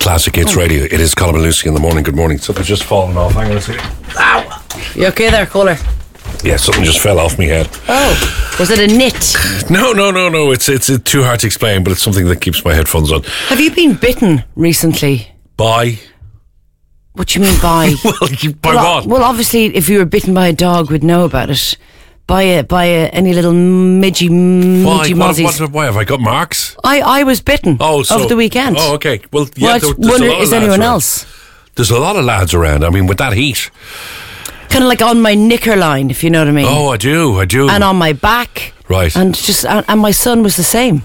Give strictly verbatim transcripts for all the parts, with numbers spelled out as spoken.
Classic Hits Radio. It is Colin and Lucy in the morning. Good morning. Something's just fallen off. Hang on a second. Ow! You okay there, caller? Yeah, something just fell off my head. Oh, was it a knit? No, no, no, no. It's it's, it's too hard to explain, but it's something that keeps my headphones on. Have you been bitten recently? By? What do you mean by? well, you, by well, what? Well, obviously, if you were bitten by a dog, we'd know about it. By a, by a, any little midgy, why? midgy What, mozzies. what, why have I got marks? I, I was bitten Oh, so, over the weekend. Oh, okay. Well, yeah, well, I there, just there's wonder, a lot of is lads anyone around. else? There's a lot of lads around. I mean, with that heat. Kind of like on my knicker line, if you know what I mean. Oh, I do, I do. And on my back. Right. And just and, and my son was the same.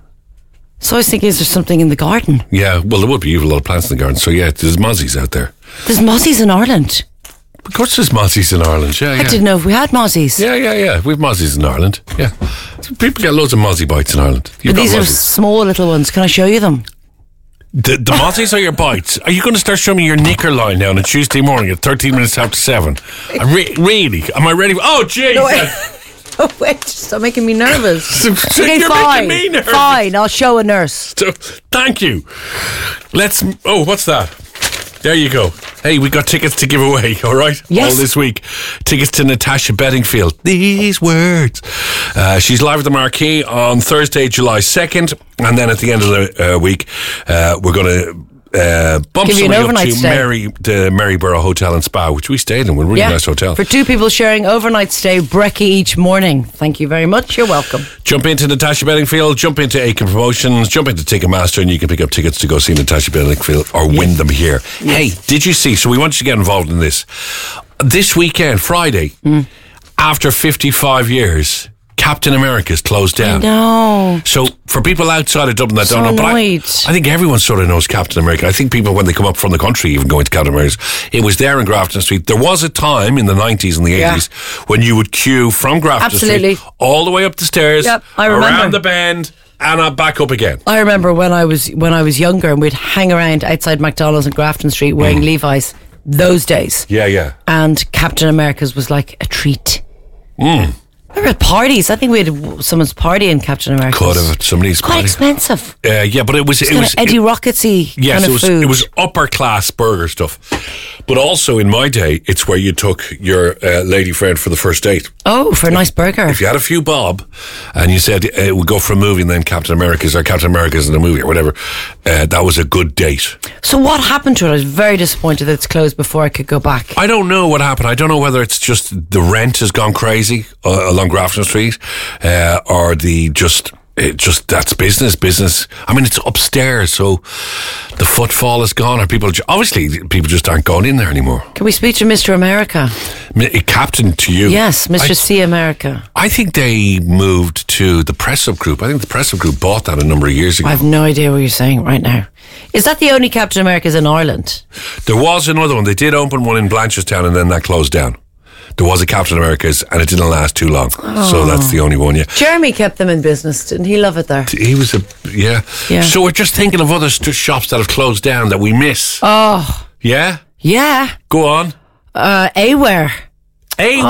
So I was thinking, is there something in the garden? Yeah, well, there would be. You have a lot of plants in the garden. So, yeah, there's mozzies out there. There's mozzies in Ireland. Of course there's mozzies in Ireland, yeah, yeah. I didn't know if we had mozzies. Yeah, yeah, yeah. We have mozzies in Ireland, yeah. People get loads of mozzie bites in Ireland. You've But got these are mozzies. small little ones. Can I show you them? The, the mozzies are your bites. Are you going to start showing me your knicker line now on a Tuesday morning at thirteen minutes after seven? I re- really? Am I ready? Oh, jeez. No, wait. Oh, wait. Stop making me nervous. Okay, You're fine. making me nervous. Fine. I'll show a nurse. So, thank you. Let's. Oh, what's that? There you go. Hey, we got tickets to give away, all right? Yes. All this week. Tickets to Natasha Bedingfield. These words. Uh, she's live at the Marquee on Thursday, July second. And then at the end of the uh, week, uh, we're going to uh, bump Give you an somebody up overnight to stay. Mary, the Maryborough Hotel and Spa, which we stayed in. We're a really nice hotel. For two people sharing overnight stay, brekkie each morning. Thank you very much. You're welcome. Jump into Natasha Bedingfield, jump into Aiken Promotions, jump into Ticketmaster, and you can pick up tickets to go see Natasha Bedingfield or win them here. Yes. Hey, did you see? So we want you to get involved in this. This weekend, Friday, Mm. after fifty-five years, Captain America's closed down. No. So for people outside of Dublin that So don't know, but I, annoyed. I think everyone sort of knows Captain America. I think people, when they come up from the country, even going to Captain America's, it was there in Grafton Street. There was a time in the nineties and the Yeah. eighties when you would queue from Grafton Absolutely. Street all the way up the stairs, Yep, I remember. around the bend, and uh, back up again. I remember when I was when I was younger and we'd hang around outside McDonald's in Grafton Street wearing Mm. Levi's those days. Yeah, yeah. And Captain America's was like a treat. Mm. We were at parties. I think we had someone's party in Captain America's. Could have somebody's Quite party. expensive. Uh, yeah, but it was It's it kind was of Eddie it, Rocketsy yes, kind of it was food. it was upper class burger stuff. But also in my day, it's where you took your uh, lady friend for the first date. Oh, for a nice burger. If you had a few bob, and you said uh, we'll go for a movie, and then Captain America's or Captain America's in a movie or whatever, uh, that was a good date. So what happened to it? I was very disappointed that it's closed before I could go back. I don't know what happened. I don't know whether it's just the rent has gone crazy uh, along Grafton Street, uh, or the just it just that's business, business. I mean, it's upstairs, so the footfall is gone. Or people ju- obviously people just aren't going in there anymore. Can we speak to Mister America? Mi- Captain to you, Yes, Mister I, C. America. I think they moved to the Press Up Group. I think the Press Up Group bought that a number of years ago. I have no idea what you're saying right now. Is that the only Captain America's in Ireland? There was another one. They did open one in Blanchardstown, and then that closed down. There was a Captain America's, and it didn't last too long. So that's the only one, yeah. Jeremy kept them in business. Didn't he love it there? He was a, yeah. Yeah. So we're just thinking of other st- shops that have closed down that we miss. Oh, Yeah? yeah. Go on. Uh, Aware. Aware.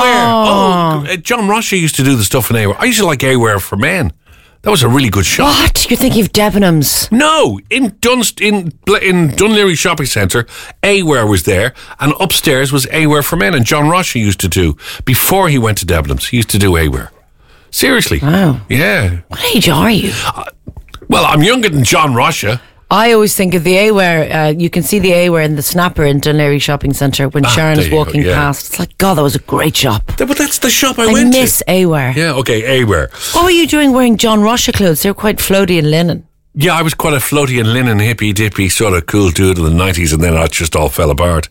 Oh, uh, John Rocha used to do the stuff in Aware. I used to like Aware for men. That was a really good shop. What? You're thinking of Debenhams? No, in Dunst in in Dunleary Shopping Centre, Aware was there, and upstairs was Aware for men. And John Rocha used to do before he went to Debenhams. He used to do Aware. Seriously. Wow. Yeah. What age are you? Well, I'm younger than John Rocha. I always think of the Aware. Uh, you can see the Aware in the Snapper in Dunleary Shopping Centre when Sharon there is you go, walking yeah. past. It's like, God, that was a great shop. Th- But that's the shop I, I went miss to. Aware. Yeah, okay, Aware. What were you doing wearing John Rocha clothes? They were quite floaty and linen. Yeah, I was quite a floaty and linen, hippy dippy sort of cool dude in the nineties, and then it just all fell apart.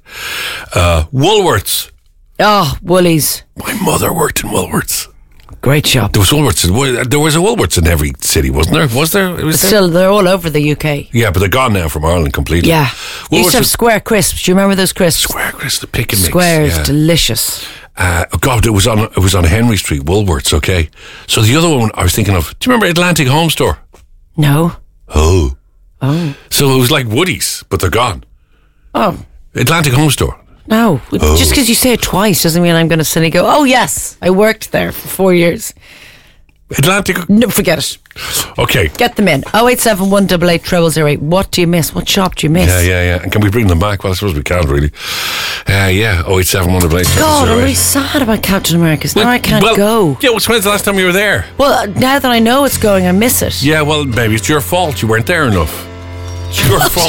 Uh, Woolworths. Oh, Woolies. My mother worked in Woolworths. Great shop. There was Woolworths. In, there was a Woolworths in every city, wasn't there? Was there? It was But there? still, they're all over the U K. Yeah, but they're gone now from Ireland completely. Yeah. You used to have was- Square Crisps. Do you remember those crisps? Square Chris, the pick and mix. Square is yeah. delicious. Uh, oh God, it was on it was on Henry Street, Woolworths. Okay, so the other one I was thinking of. Do you remember Atlantic Home Store? No. Oh, Oh. so it was like Woody's, but they're gone. Oh. Atlantic Home Store. No. Oh. Just because you say it twice doesn't mean I'm going to suddenly go, oh, yes, I worked there for four years. Atlantic. No, forget it. Okay. Get them in. oh eight seven one eight eight zero zero eight. What do you miss? What shop do you miss? Yeah, yeah, yeah. And can we bring them back? Well, I suppose we can't really. Uh, yeah, oh eight seven one eight eight zero zero eight. God, I'm really sad about Captain America's. Now Well, I can't well, go. Yeah, well, when's the last time you were there? Well, now that I know it's going, I miss it. Yeah, well, maybe it's your fault. You weren't there enough. It's your fault.